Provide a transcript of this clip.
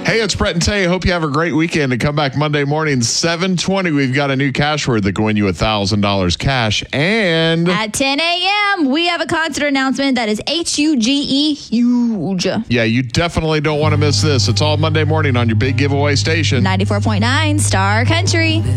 Hey, it's Brett and Tay. Hope you have a great weekend and come back Monday morning, 7:20. We've got a new cash word that can win you $1,000 cash. And at 10 a.m., we have a concert announcement that is HUGE, huge. Yeah, you definitely don't want to miss this. It's all Monday morning on your big giveaway station. 94.9 Star Country.